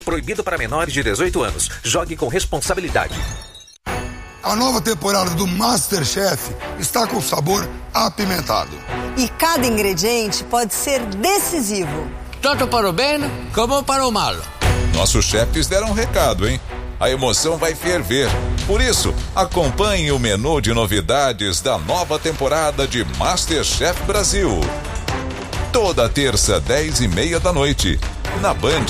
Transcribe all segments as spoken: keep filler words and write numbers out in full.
Proibido para menores de dezoito anos. Jogue com responsabilidade. A nova temporada do MasterChef está com sabor apimentado. E cada ingrediente pode ser decisivo. Tanto para o bem como para o mal. Nossos chefes deram um recado, hein? A emoção vai ferver. Por isso, acompanhe o menu de novidades da nova temporada de MasterChef Brasil. Toda terça, dez e meia da noite, na Band.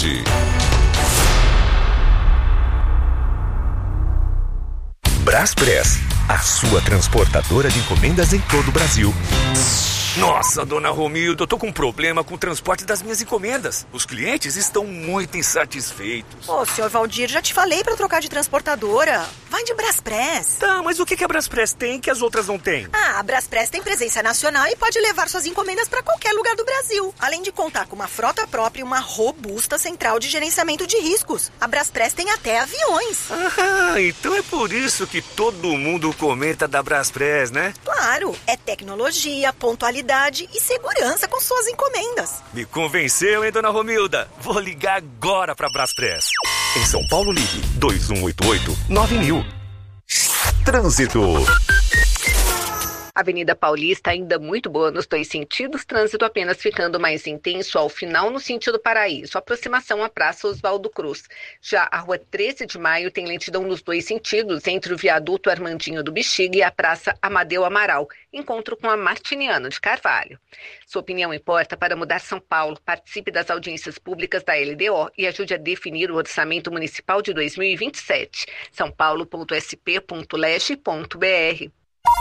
Braspress, a sua transportadora de encomendas em todo o Brasil. Nossa, dona Romilda, eu tô com um problema com o transporte das minhas encomendas. Os clientes estão muito insatisfeitos. Ô, senhor Valdir, já te falei pra trocar de transportadora. Vai de Braspress. Tá, mas o que, que a Braspress tem que as outras não têm? Ah, a Braspress tem presença nacional e pode levar suas encomendas pra qualquer lugar do Brasil. Além de contar com uma frota própria e uma robusta central de gerenciamento de riscos. A Braspress tem até aviões. Ah, então é por isso que todo mundo comenta da Braspress, né? Claro, é tecnologia, pontualidade e segurança com suas encomendas. Me convenceu, hein, dona Romilda? Vou ligar agora pra Braspress. Em São Paulo, ligue dois um oito oito nove mil. Trânsito. Avenida Paulista ainda muito boa nos dois sentidos, trânsito apenas ficando mais intenso ao final no sentido Paraíso, aproximação à Praça Oswaldo Cruz. Já a Rua treze de Maio tem lentidão nos dois sentidos, entre o viaduto Armandinho do Bexiga e a Praça Amadeu Amaral, encontro com a Martiniano de Carvalho. Sua opinião importa para mudar São Paulo. Participe das audiências públicas da L D O e ajude a definir o orçamento municipal de dois mil e vinte e sete. são paulo ponto s p ponto leste ponto b r.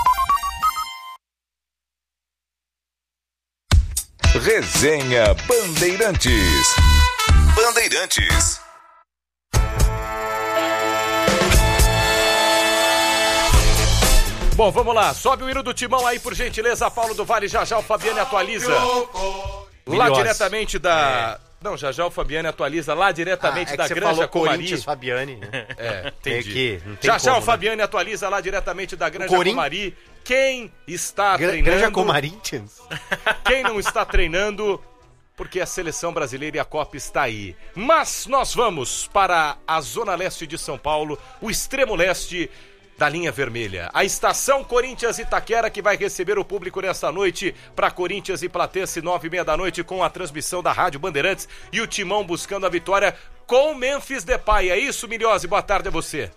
Resenha Bandeirantes. Bandeirantes. Bom, vamos lá. Sobe o hino do Timão aí, por gentileza. Paulo do Vale, já já o Fabiane atualiza. Lá diretamente da... É. Não, já já o Fabiane atualiza lá diretamente ah, é da Granja Comari. Corinthians, Fabiane. É, entendi. Que, não tem já como, já o né? Fabiane atualiza lá diretamente da Granja Corin... Comari. Quem está Gra- treinando... Granja Comarinthians? Quem não está treinando... Porque a seleção brasileira e a Copa está aí. Mas nós vamos para a Zona Leste de São Paulo, o extremo leste da linha vermelha. A estação Corinthians Itaquera, que vai receber o público nesta noite para Corinthians e Platense, nove e meia da noite, com a transmissão da Rádio Bandeirantes e o Timão buscando a vitória com Memphis Depay. É isso, Milhose? Boa tarde a você.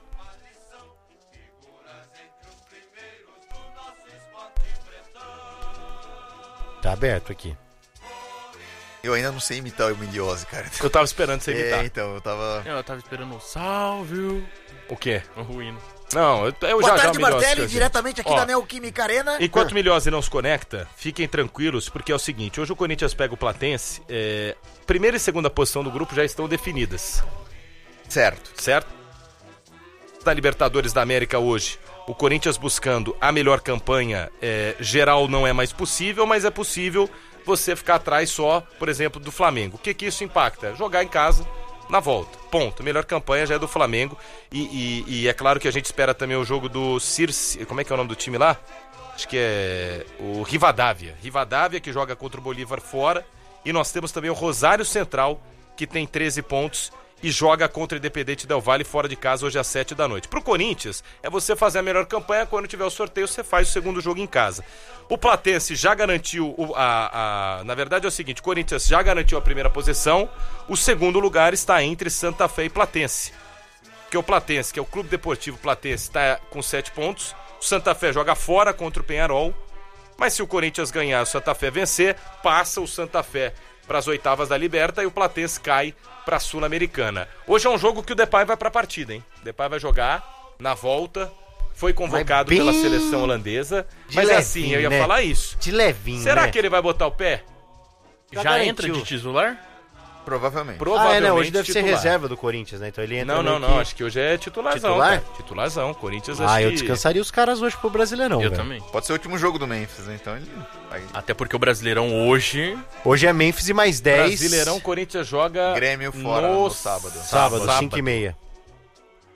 Tá aberto aqui. Eu ainda não sei imitar o Miliose, cara. Eu tava esperando você imitar. É, então, eu tava... Eu tava esperando o salve. O quê? O ruíno. Não, eu, eu Boa já tarde, já Martelli, diretamente aqui Ó, da Neoquímica Arena. Enquanto o Milhose não se conecta, fiquem tranquilos, porque é o seguinte, hoje o Corinthians pega o Platense, é, primeira e segunda posição do grupo já estão definidas. Certo. Certo? Da Libertadores da América hoje, o Corinthians buscando a melhor campanha é, geral não é mais possível, mas é possível você ficar atrás só, por exemplo, do Flamengo. O que que isso impacta? Jogar em casa na volta. Ponto. A melhor campanha já é do Flamengo. E, e, e é claro que a gente espera também o jogo do Circe. Como é que é o nome do time lá? Acho que é o Rivadavia. Rivadavia, que joga contra o Bolívar fora. E nós temos também o Rosário Central, que tem treze pontos e joga contra o Independente Del Valle fora de casa hoje às sete da noite. Pro Corinthians, é você fazer a melhor campanha. Quando tiver o sorteio, você faz o segundo jogo em casa. O Platense já garantiu, o, a, a, na verdade é o seguinte, o Corinthians já garantiu a primeira posição, o segundo lugar está entre Santa Fé e Platense. Porque o Platense, que é o Clube Deportivo Platense, está com sete pontos, o Santa Fé joga fora contra o Peñarol, mas se o Corinthians ganhar e o Santa Fé vencer, passa o Santa Fé para as oitavas da Liberta e o Platense cai para a Sul-Americana. Hoje é um jogo que o Depay vai para a partida, hein? O Depay vai jogar na volta, foi convocado pela seleção holandesa, mas é assim, eu ia né? falar isso. De levinho, Será né? que ele vai botar o pé? Já, Já entra de titular? Provavelmente. Provavelmente. Ah, é, não, hoje deve titular. ser reserva do Corinthians, né? Então ele entra Não, não, meio não, que... acho que hoje é titularzão. Titular? Cara. Titularzão, Corinthians Ah, acho eu que... descansaria os caras hoje pro Brasileirão, Eu velho. também. Pode ser o último jogo do Memphis, né? Então ele... vai- Até porque o Brasileirão hoje... Hoje é Memphis e mais dez. Brasileirão, Corinthians joga Grêmio fora no sábado. Sábado, Sábado. cinco e meia.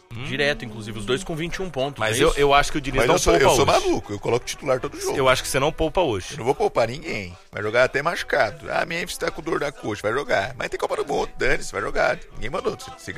Direto, inclusive, os dois com vinte e um pontos. Mas é eu, isso? eu acho que o Diniz Mas não eu sou, poupa eu sou hoje. maluco, eu coloco titular todo jogo. Eu acho que você não poupa hoje. Eu não vou poupar ninguém. Vai jogar até machucado. Ah, Memphis tá com dor na coxa, vai jogar. Mas tem Copa do Mundo, dane-se, vai jogar. Ninguém mandou. Se